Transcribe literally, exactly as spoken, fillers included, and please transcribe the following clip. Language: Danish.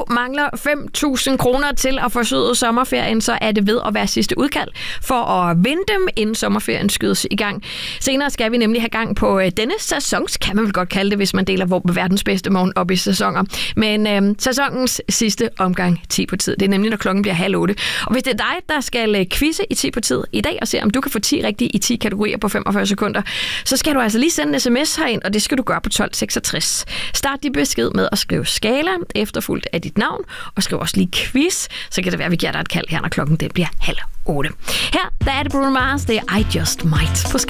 du mangler fem tusind kroner til at forsøge sommerferien, så er det ved at være sidste udkald for at vinde dem, inden sommerferien skydes i gang. Senere skal vi nemlig have gang på denne sæsons, kan man vel godt kalde det, hvis man deler hvor verdens bedste morgen op i sæsoner. Men øh, sæsonens sidste omgang ti på tid. Det er nemlig, når klokken bliver halv otte. Og hvis det er dig, der skal quizze i ti på tid i dag, og se om du kan få ti rigtige i ti kategorier på femogfyrre sekunder, så skal du altså lige sende en sms herind, og det skal du gøre på tolv seksogtres. Start din besked med at skrive skala, efterfulgt af dit navn, og skriv også lige quiz, så kan det være, at vi giver dig et kald her, når klokken den bliver halv otte. Her der er det Bruno Mars, det er I Just Might på Skala.